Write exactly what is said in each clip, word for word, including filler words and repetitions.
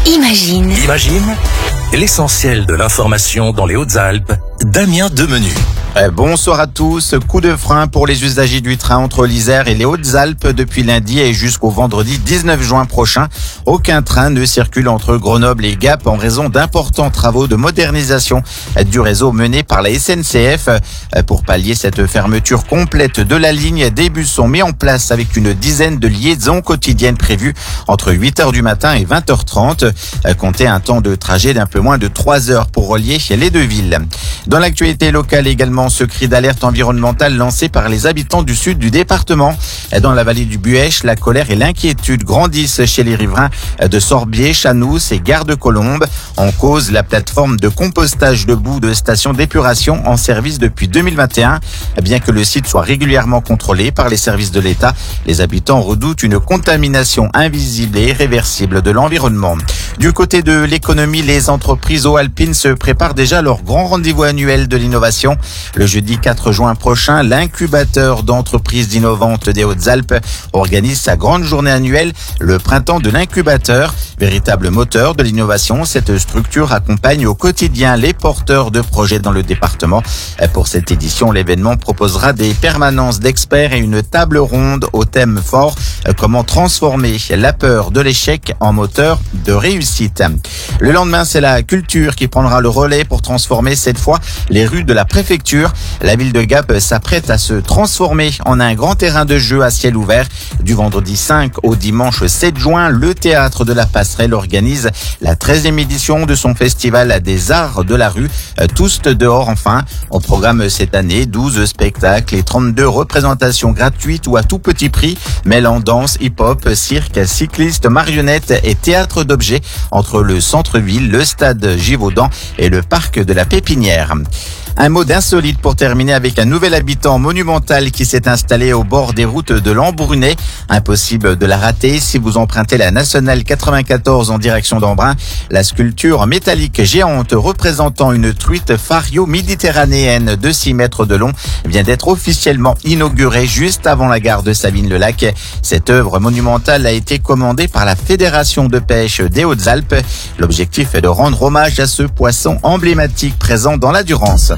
Imagine. Imagine l'essentiel de l'information dans les Hautes-Alpes, Damien Demenu. Bonsoir à tous. Coup de frein pour les usagers du train entre l'Isère et les Hautes-Alpes depuis lundi et jusqu'au vendredi dix-neuf juin prochain. Aucun train ne circule entre Grenoble et Gap en raison d'importants travaux de modernisation du réseau mené par la S N C F. Pour pallier cette fermeture complète de la ligne, des bus sont mis en place avec une dizaine de liaisons quotidiennes prévues entre huit heures du matin et vingt heures trente. Comptez un temps de trajet d'un peu moins de trois heures pour relier les deux villes. Dans l'actualité locale également, ce cri d'alerte environnementale lancé par les habitants du sud du département. Dans la vallée du Buèche, la colère et l'inquiétude grandissent chez les riverains de Sorbier, Chanous et Gare-de-Colombe. En cause, la plateforme de compostage de boue de station d'épuration en service depuis deux mille vingt et un. Bien que le site soit régulièrement contrôlé par les services de l'État, les habitants redoutent une contamination invisible et irréversible de l'environnement. Du côté de l'économie, les entreprises eaux-alpines se préparent déjà à leur grand rendez-vous annuel de l'innovation. Le jeudi quatre juin prochain, l'incubateur d'entreprises innovantes des Hautes-Alpes organise sa grande journée annuelle, le printemps de l'incubateur. Véritable moteur de l'innovation, cette structure accompagne au quotidien les porteurs de projets dans le département. Pour cette édition, l'événement proposera des permanences d'experts et une table ronde au thème fort, comment transformer la peur de l'échec en moteur de réussite. Le lendemain, c'est la culture qui prendra le relais pour transformer cette fois les rues de la préfecture. La ville de Gap s'apprête à se transformer en un grand terrain de jeu à ciel ouvert. Du vendredi cinq au dimanche sept juin, le théâtre de la Passerelle organise la treizième édition de son festival des arts de la rue, tous dehors enfin. Au programme cette année, douze spectacles et trente-deux représentations gratuites ou à tout petit prix, mêlant danse, hip-hop, cirque, cycliste, marionnettes et théâtre d'objets entre le centre-ville, le stade Givaudan et le parc de la Pépinière. Un mot d'insolite pour terminer avec un nouvel habitant monumental qui s'est installé au bord des routes de l'Embrunais. Impossible de la rater si vous empruntez la nationale quatre-vingt-quatorze en direction d'Embrun. La sculpture métallique géante représentant une truite fario-méditerranéenne de six mètres de long vient d'être officiellement inaugurée juste avant la gare de Savines-le-Lac. Cette œuvre monumentale a été commandée par la Fédération de pêche des Hautes-Alpes. L'objectif est de rendre hommage à ce poisson emblématique présent dans la Durance.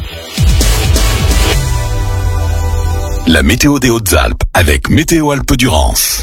La météo des Hautes-Alpes avec Météo Alpes-Durance.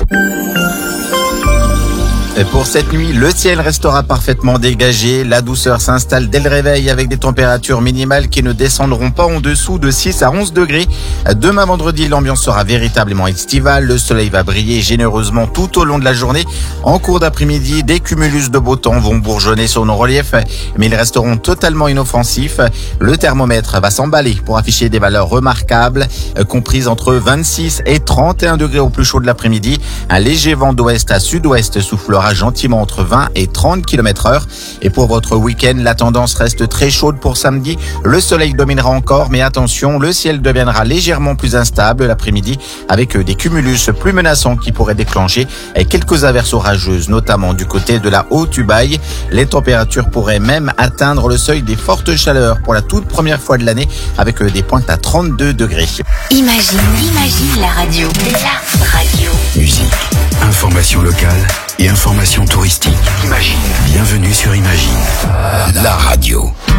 Pour cette nuit, le ciel restera parfaitement dégagé. La douceur s'installe dès le réveil avec des températures minimales qui ne descendront pas en dessous de six à onze degrés. Demain vendredi, l'ambiance sera véritablement estivale. Le soleil va briller généreusement tout au long de la journée. En cours d'après-midi, des cumulus de beau temps vont bourgeonner sur nos reliefs, mais ils resteront totalement inoffensifs. Le thermomètre va s'emballer pour afficher des valeurs remarquables, comprises entre vingt-six et trente et un degrés au plus chaud de l'après-midi. Un léger vent d'ouest à sud-ouest soufflera gentiment entre vingt et trente kilomètres heure. Et pour votre week-end, la tendance reste très chaude pour samedi. Le soleil dominera encore, mais attention, le ciel deviendra légèrement plus instable l'après-midi avec des cumulus plus menaçants qui pourraient déclencher quelques averses orageuses, notamment du côté de la Haute-Ubaye. Les températures pourraient même atteindre le seuil des fortes chaleurs pour la toute première fois de l'année avec des pointes à trente-deux degrés. Imagine, imagine la radio. La radio. Musique, information locale et information touristique. Imagine. Bienvenue sur Imagine, la radio.